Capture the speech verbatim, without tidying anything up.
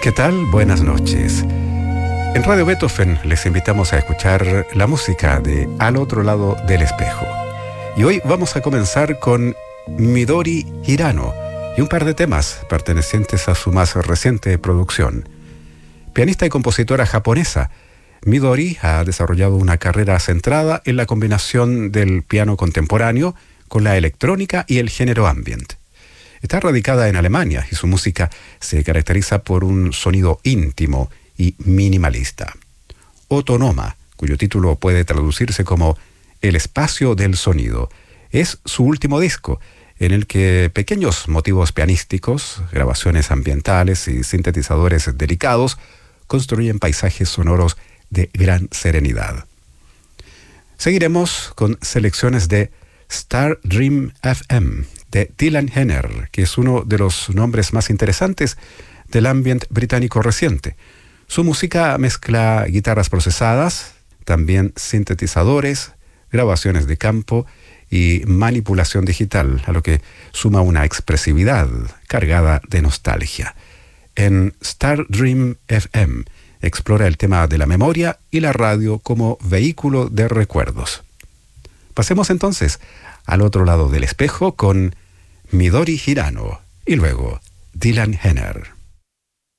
¿qué tal? Buenas noches. En Radio Beethoven les invitamos a escuchar la música de Al otro lado del espejo. Y hoy vamos a comenzar con Midori Hirano y un par de temas pertenecientes a su más reciente producción. Pianista y compositora japonesa, Midori ha desarrollado una carrera centrada en la combinación del piano contemporáneo con la electrónica y el género ambient. Está radicada en Alemania y su música se caracteriza por un sonido íntimo y minimalista. Otonoma, cuyo título puede traducirse como El espacio del sonido, es su último disco, en el que pequeños motivos pianísticos, grabaciones ambientales y sintetizadores delicados construyen paisajes sonoros de gran serenidad. Seguiremos con selecciones de Star Dream F M de Dylan Henner, que es uno de los nombres más interesantes del ambient británico reciente. Su música mezcla guitarras procesadas, también sintetizadores, grabaciones de campo y manipulación digital, a lo que suma una expresividad cargada de nostalgia. En Star Dream F M explora el tema de la memoria y la radio como vehículo de recuerdos. Pasemos entonces al otro lado del espejo con Midori Hirano y luego Dylan Henner.